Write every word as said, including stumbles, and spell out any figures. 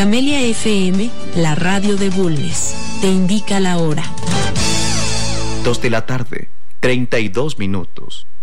Camelia F M, la radio de Bulnes, te indica la hora. Dos de la tarde, treinta y dos minutos.